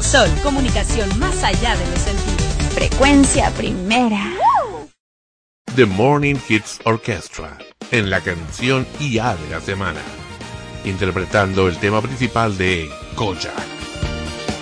Sol, comunicación más allá de los sentidos. Frecuencia primera. The Morning Hits Orchestra, en la canción IA de la semana, interpretando el tema principal de Kojak.